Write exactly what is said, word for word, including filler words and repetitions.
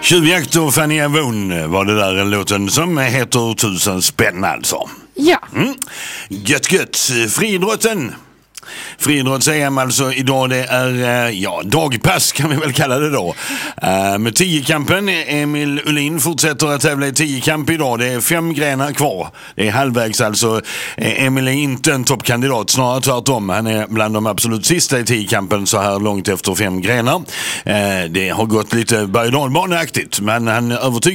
Tjuvjakt och Fanny Avon var det där, en låten som heter Tusen spänn alltså. Ja. Mm. Gött gött. Friidrotten. Friidrotts-E M alltså idag, det är ja, dagpass kan vi väl kalla det då. Uh, med tiokampen, Emil Ullin fortsätter att tävla i tiokamp idag. Det är fem grenar kvar. Det är halvvägs alltså. Emil är inte en toppkandidat, snarare tvärtom. Han är bland de absolut sista i tiokampen så här långt efter fem grenar. Uh, det har gått lite berg- och dalbaneaktigt, men han övertygar